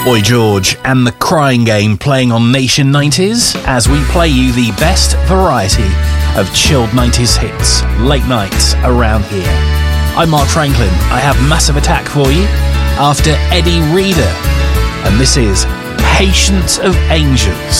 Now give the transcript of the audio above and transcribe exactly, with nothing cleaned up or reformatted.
Boy George and the Crying Game playing on Nation nineties as we play you the best variety of chilled nineties hits, late nights around here. I'm Mark Franklin. I have Massive Attack for you after Eddie Reader, and this is Patience of Angels.